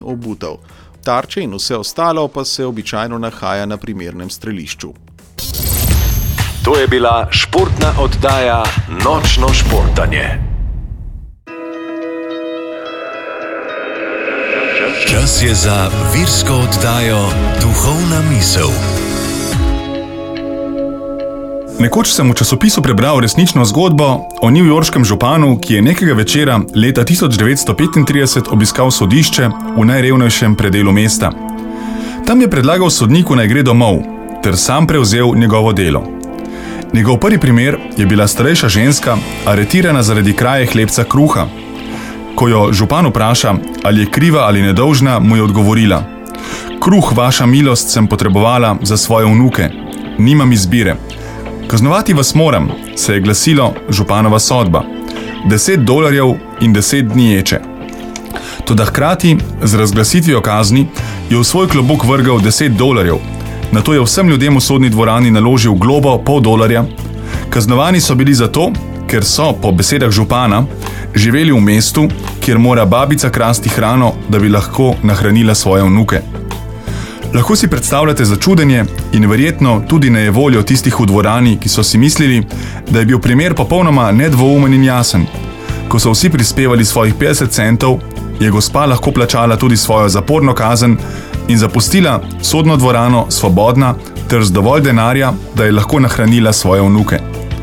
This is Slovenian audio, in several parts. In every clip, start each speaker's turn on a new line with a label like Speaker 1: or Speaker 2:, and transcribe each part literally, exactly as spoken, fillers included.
Speaker 1: obutev. Tarče in vse ostalo pa se običajno nahaja na primernem strelišču.
Speaker 2: To je bila športna oddaja Nočno športanje. Čas je za virsko oddajo Duhovna misel.
Speaker 3: Nekoč sem v časopisu prebral resnično zgodbo o newyorškem županu, ki je nekega večera leta tisoč devetsto petintrideset obiskal sodišče v najrevnejšem predelu mesta. Tam je predlagal sodniku, naj gre domov, ter sam prevzel njegovo delo. Njegov prvi primer je bila starejša ženska, aretirana zaradi kraje hlebca kruha. Ko jo župan vpraša, ali je kriva ali nedolžna, mu je odgovorila: "Kruh, vaša milost, sem potrebovala za svoje vnuke. Nimam izbire. Kaznovati vas moram," se je glasilo županova sodba. Deset dolarjev in deset dni ječe. Toda hkrati z razglasitvijo kazni je v svoj klobuk vrgal deset dolarjev. Nato je vsem ljudem v sodni dvorani naložil globo pol dolarja. Kaznovani so bili zato, ker so, po besedah župana, živeli v mestu, kjer mora babica krasti hrano, da bi lahko nahranila svoje vnuke. Lahko si predstavljate začudenje in verjetno tudi nejevoljo tistih v dvorani, ki so si mislili, da je bil primer popolnoma nedvoumen in jasen. Ko so vsi prispevali svojih petdeset centov, je gospa lahko plačala tudi svojo zaporno kazen in zapustila sodno dvorano svobodna ter z dovolj denarja, da je lahko nahranila svoje vnuke.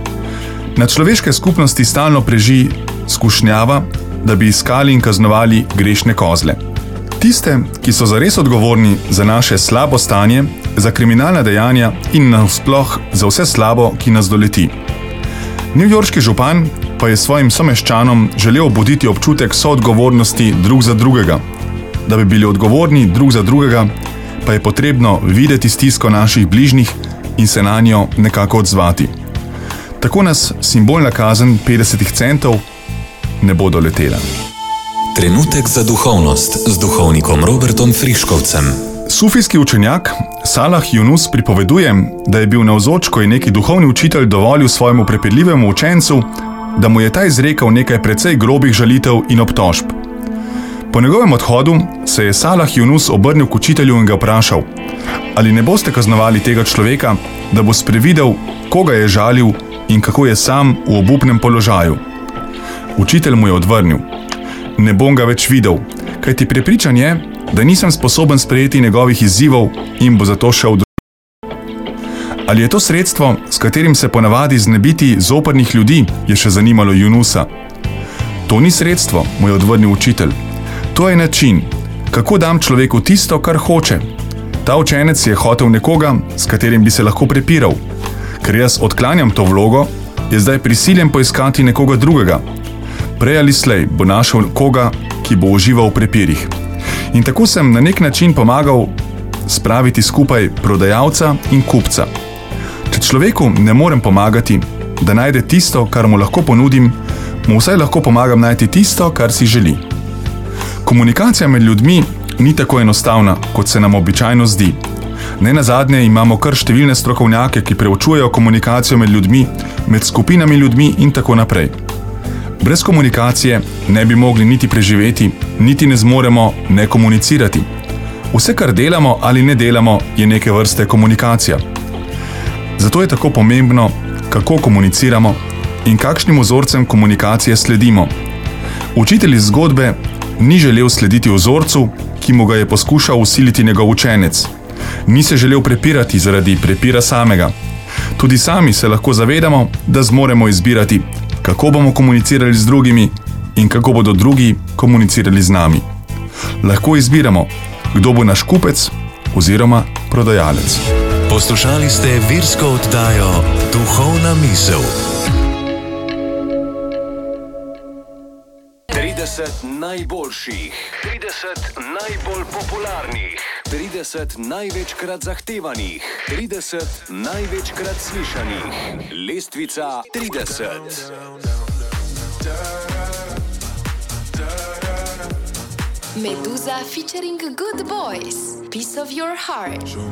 Speaker 3: Na človeške skupnosti stalno preži skušnjava, da bi iskali in kaznovali grešne kozle. Tiste, ki so zares odgovorni za naše slabo stanje, za kriminalna dejanja in nasploh za vse slabo, ki nas doleti. Newyorški župan pa je svojim someščanom želel obuditi občutek soodgovornosti drug za drugega. Da bi bili odgovorni drug za drugega, pa je potrebno videti stisko naših bližnjih in se na njo nekako odzvati. Tako nas simbolna kazen petdeset centov ne bo doletela.
Speaker 2: Trenutek za duhovnost z duhovnikom Robertom Friškovcem.
Speaker 3: Sufijski učenjak Salah Yunus pripoveduje, da je bil navzoč, ko je neki duhovni učitelj dovolil svojemu prepirljivemu učencu, da mu je ta izrekel nekaj precej grobih žalitev in obtožb. Po njegovem odhodu se je Salah Yunus obrnil k učitelju in ga vprašal, ali ne boste kaznovali tega človeka, da bo sprevidel, koga je žalil in kako je sam v obupnem položaju. Učitelj mu je odvrnil: "Ne bom ga več videl, kajti prepričan je, da nisem sposoben sprejeti njegovih izzivov in bo zato šel do." Ali je to sredstvo, s katerim se ponavadi znebiti zoprnih ljudi, je še zanimalo Yunusa. To ni sredstvo, mu je odvrnil učitelj. To je način, kako dam človeku tisto, kar hoče. Ta učenec je hotel nekoga, s katerim bi se lahko prepiral. Ker jaz odklanjam to vlogo, je zdaj prisiljen poiskati nekoga drugega. Prej ali slej bo našel koga, ki bo užival v prepirih. In tako sem na nek način pomagal spraviti skupaj prodajalca in kupca. Če človeku ne morem pomagati, da najde tisto, kar mu lahko ponudim, mu vsaj lahko pomagam najti tisto, kar si želi. Komunikacija med ljudmi ni tako enostavna, kot se nam običajno zdi. Nenazadnje imamo kar številne strokovnjake, ki preučujejo komunikacijo med ljudmi, med skupinami ljudmi in tako naprej. Brez komunikacije ne bi mogli niti preživeti, niti ne zmoremo ne komunicirati. Vse, kar delamo ali ne delamo, je neke vrste komunikacija. Zato je tako pomembno, kako komuniciramo in kakšnim vzorcem komunikacije sledimo. Učitelj iz zgodbe ni želel slediti vzorcu, ki mu ga je poskušal vsiliti njegov učenec. Ni se želel prepirati zaradi prepira samega. Tudi sami se lahko zavedamo, da zmoremo izbirati, kako bomo komunicirali z drugimi in kako bodo drugi komunicirali z nami. Lahko izbiramo, kdo bo naš kupec oziroma prodajalec.
Speaker 2: Poslušali ste virsko oddajo Duhovna misel. trideset najboljših, trideset najbolj popularnih, trideset največkrat zahtevanih, trideset največkrat slišanih. Lestvica trideset.
Speaker 4: Meduza featuring Good Boys, Piece of Your Heart.